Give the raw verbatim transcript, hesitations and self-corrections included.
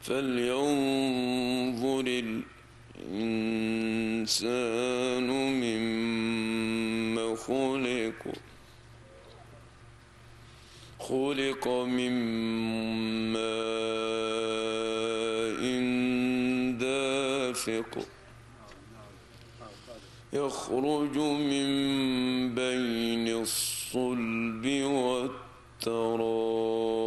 فلينظر الإنسان مما خلق خلق من ماء دافق يخرج من بين الصلب والترائب